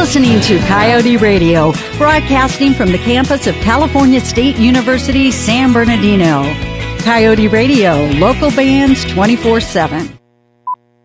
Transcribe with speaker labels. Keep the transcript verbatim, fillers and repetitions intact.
Speaker 1: listening to Coyote Radio, broadcasting from the campus of California State University, San Bernardino. Coyote Radio, local bands twenty-four seven.